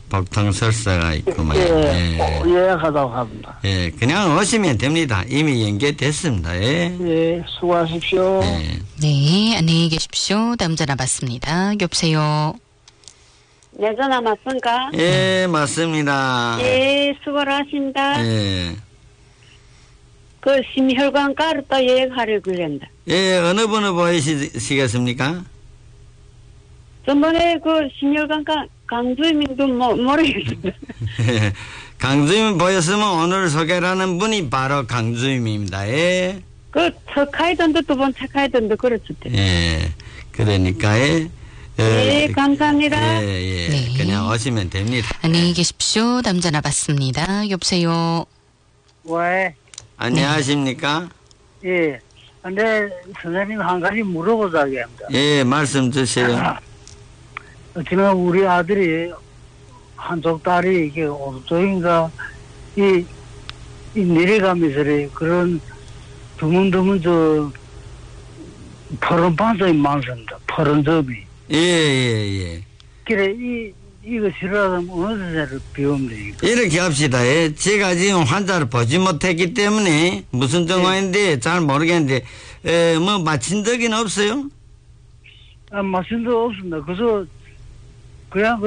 복통 설사가 있구만. 예, 예약하다고 합니다. 예, 그냥 오시면 됩니다. 이미 연결됐습니다. 예. 예, 수고하십시오. 예. 네, 안녕히 계십시오. 다음 전화 받습니다. 여보세요. 내 전화 맞습니까? 예, 맞습니다. 예, 수고를 하십니다. 예. 그 심혈관가를 또 예약하려고 그랬다. 예, 어느 분을 보이시겠습니까? 전번에 그 심혈관가 강주민도 모르겠습니다. 강주임 보였으면 오늘 소개하는 분이 바로 강주임입니다. 예. 그 착하이던데 두 번 착하이던데 그랬을 때. 예. 그러니까 예, 감사합니다. 예, 예. 네. 그냥 오시면 됩니다. 안녕히 계십시오. 다음 전화 받습니다. 여보세요. 왜? 안녕하십니까? 예. 근데 선생님 한 가지 물어보자고 합니다. 예, 말씀 주세요. 지금 우리 아들이 한쪽 딸이 이게 오른쪽인가 이 내려가면서 그런 드문드문 푸른 반점이 많습니다. 푸른 점이. 예, 예, 예. 그래 이거 싫어하면 어느 데를 비우면 되니까. 이렇게 합시다. 예. 제가 지금 환자를 보지 못했기 때문에 무슨 정황인데 잘 모르겠는데, 뭐 마친 적은 없어요? 아, 마신도 없습니다. 그냥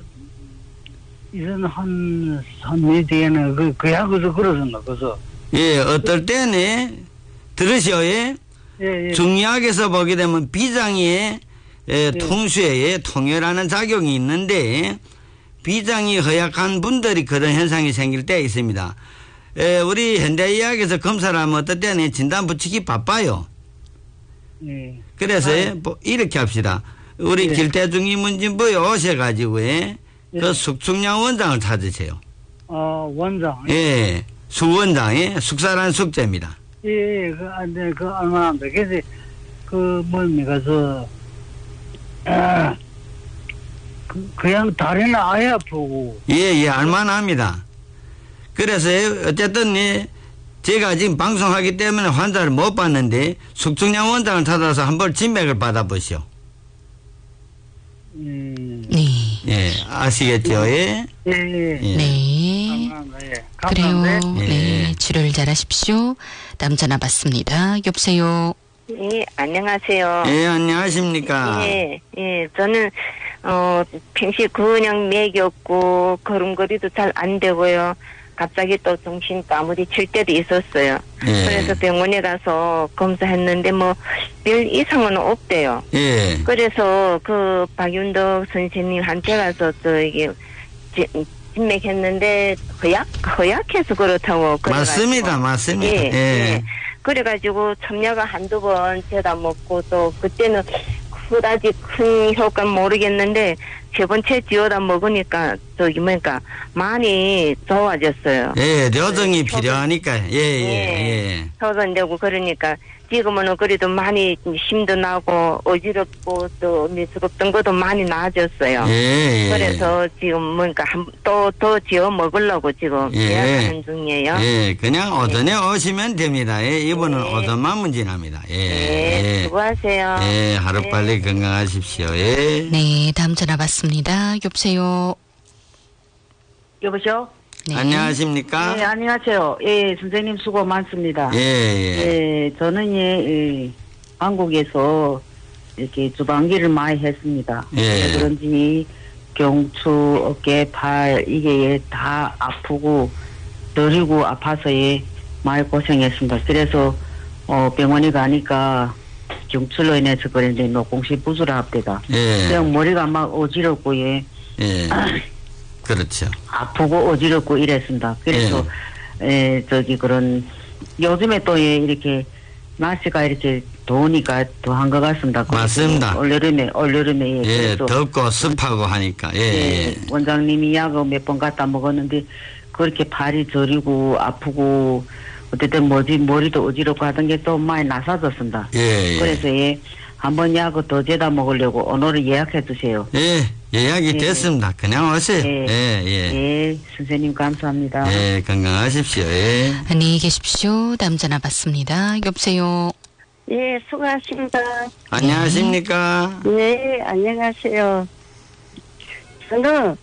이제는 한 뒤에는 그냥 그러셨나, 예, 어떨 때는 들으시오. 예. 예. 중의학에서 보게 되면 비장의 통수에 통혈하는 작용이 있는데 비장이 허약한 분들이 그런 현상이 생길 때 있습니다. 우리 현대의학에서 검사를 하면 어떨 때는 진단 붙이기 바빠요. 예. 그래서 이렇게 합시다. 우리 길대중이 문진부에 오셔가지고 그 숙충양 원장을 찾으세요. 원장. 예, 수원장에 숙사란 숙제입니다. 예, 그 알만합니다. 그래서 뭡니까 그냥 다리는 아예 아프고. 예, 알만합니다. 그래서 어쨌든 제가 지금 방송하기 때문에 환자를 못 봤는데 숙충양 원장을 찾아서 한번 진맥을 받아보시오. 네. 예, 아시겠죠? 예. 예. 네. 감사합니다. 예. 그래요. 감사합니다. 네. 치료를 잘하십시오. 다음 전화 받습니다. 여보세요. 예, 안녕하세요. 예, 안녕하십니까? 예, 저는 평시 그냥 맥이 없고 걸음걸이도 잘 안 되고요. 갑자기 또 정신 아무리 칠 때도 있었어요. 예. 그래서 병원에 가서 검사했는데 별 이상은 없대요. 예. 그래서 그 박윤덕 선생님한테 가서 이게 진맥했는데 허약해서 그렇다고. 맞습니다. 맞습니다. 예. 그래가지고 첨약을 한두 번 재다 먹고 또 그때는 그다지 큰 효과는 모르겠는데 세 번째 지어다 먹으니까 많이 좋아졌어요. 예, 료정이 필요하니까. 예. 효과되고 그러니까 지금은 그래도 많이 힘도 나고 어지럽고 또 미스럽던 것도 많이 나아졌어요. 예. 그래서 지금 또 더 지어 먹으려고 지금 예약하는 중이에요. 예, 그냥 오전에 오시면 됩니다. 예, 이분은 오전만 문진합니다. 예. 수고하세요. 예, 하루빨리 건강하십시오. 예. 네. 다음 전화 받습니다. 여보세요. 여보세요? 네. 안녕하십니까? 예, 안녕하세요. 예, 선생님 수고 많습니다. 예. 저는 한국에서 이렇게 주방기를 많이 했습니다. 예. 그런지 경추, 어깨, 팔 이게 다 아프고 느리고 아파서 많이 고생했습니다. 그래서 병원에 가니까 경추로 인해서 그런데 노공시 부스럽대다. 예. 그냥 머리가 막 어지럽고 예. 그렇죠. 아프고 어지럽고 이랬습니다. 그래서 그런 요즘에 또 이렇게 날씨가 이렇게 더우니까 더한 것 같습니다. 맞습니다. 올여름에 예, 그래서 덥고 습하고 하니까. 예. 원장님이 약을 몇 번 갖다 먹었는데 그렇게 발이 저리고 아프고 어쨌든 머리도 어지럽고 하던 게 또 많이 나사졌습니다. 예. 그래서 한번 약을 더 재다 먹으려고 오늘은 예약해 주세요. 예, 예약이 됐습니다. 그냥 오세요. 예, 선생님 감사합니다. 예, 건강하십시오. 예. 안녕히 계십시오. 다음 전화 받습니다. 여보세요. 예, 수고하십니다. 안녕하십니까? 네, 안녕하세요. 저는